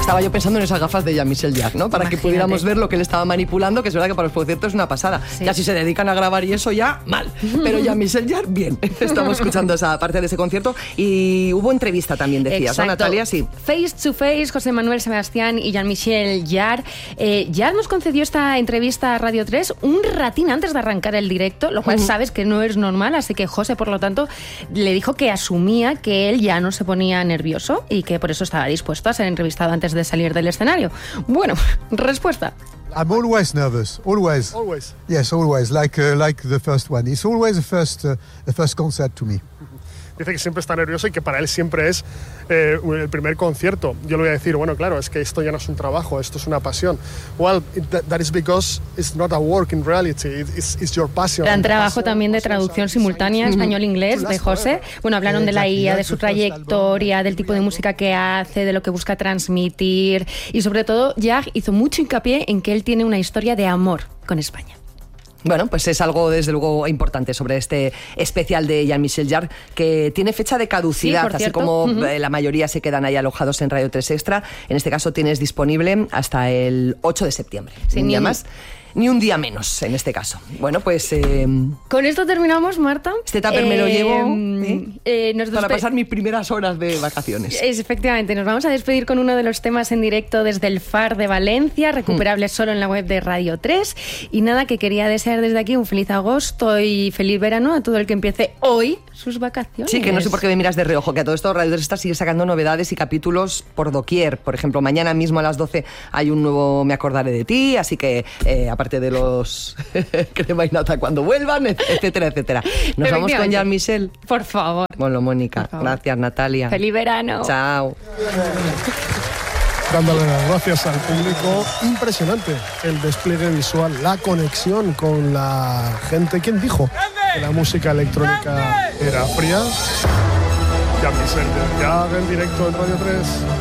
Estaba yo pensando en esas gafas de Jean-Michel Jarre, ¿no? Para que pudiéramos ver lo que él estaba manipulando, que es verdad que para los conciertos es una pasada. Sí. Ya si se dedican a grabar y eso ya, mal. Pero Jean-Michel Jarre, bien. Estamos escuchando esa parte de ese concierto y hubo entrevista también, decías, ¿no, Natalia? Sí. Face to Face, José Manuel Sebastián y Jean-Michel Jarre. Jarre nos concedió esta entrevista a Radio 3 un ratín antes de arrancar el directo, lo cual sabes que no es normal, así que José, por lo tanto, le dijo que asumía que él ya no se ponía nervioso y que por eso estaba dispuesto a ser entrevistado antes de salir del escenario. Bueno, respuesta. I'm always nervous, always. Always? Yes, always, like the first one. It's always the first concert to me. Dice que siempre está nervioso y que para él siempre es el primer concierto. Yo le voy a decir, bueno, claro, es que esto ya no es un trabajo, esto es una pasión. Well, that is because it's not a work in reality, it's your passion. Gran trabajo también de traducción simultánea español-inglés de José. Bueno, hablaron de la IA, de su trayectoria, del tipo de música que hace, de lo que busca transmitir y sobre todo, Jarre hizo mucho hincapié en que él tiene una historia de amor con España. Bueno, pues es algo desde luego importante sobre este especial de Jean-Michel Jarre, que tiene fecha de caducidad, sí, así como la mayoría se quedan ahí alojados en Radio 3 Extra. En este caso tienes disponible hasta el 8 de septiembre. Sí, un día más. Ni un día menos, en este caso. Bueno, pues... Con esto terminamos, Marta. Este tupper me lo llevo para pasar mis primeras horas de vacaciones. Efectivamente, nos vamos a despedir con uno de los temas en directo desde el Far de Valencia, recuperable solo en la web de Radio 3. Y nada, que quería desear desde aquí un feliz agosto y feliz verano a todo el que empiece hoy sus vacaciones. Sí, que no sé por qué me miras de reojo, que a todo esto Radio 3 está sigue sacando novedades y capítulos por doquier. Por ejemplo, mañana mismo a las 12 hay un nuevo Me acordaré de ti, así que aparte de los crema y nata cuando vuelvan, etcétera, etcétera. Nos vamos con Jean-Michel. Por favor. Bueno, Mónica. Gracias, Natalia. Feliz verano. Chao. Dándole las gracias al público. Impresionante el despliegue visual, la conexión con la gente. ¿Quién dijo que la música electrónica era fría? Jean-Michel Jarre en directo en Radio 3.